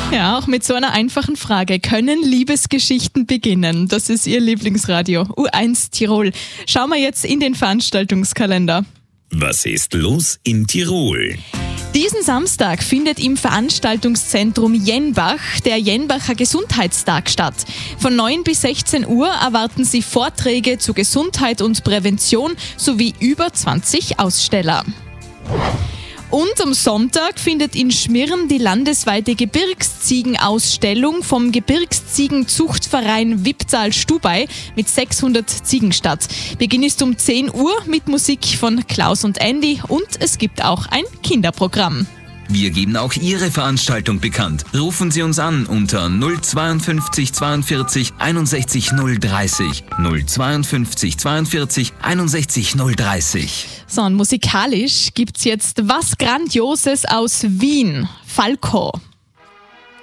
Ja, auch mit so einer einfachen Frage. Können Liebesgeschichten beginnen? Das ist Ihr Lieblingsradio. U1 Tirol. Schauen wir jetzt in den Veranstaltungskalender. Was ist los in Tirol? Diesen Samstag findet im Veranstaltungszentrum Jenbach der Jenbacher Gesundheitstag statt. Von 9 bis 16 Uhr erwarten Sie Vorträge zu Gesundheit und Prävention sowie über 20 Aussteller. Und am Sonntag findet in Schmirn die landesweite Gebirgsziegenausstellung vom Gebirgsziegenzuchtverein Wipptal-Stubay mit 600 Ziegen statt. Beginn ist um 10 Uhr mit Musik von Klaus und Andy und es gibt auch ein Kinderprogramm. Wir geben auch Ihre Veranstaltung bekannt. Rufen Sie uns an unter 052 42 61 030. 052 42 61 030. So, und musikalisch gibt's jetzt was Grandioses aus Wien. Falco.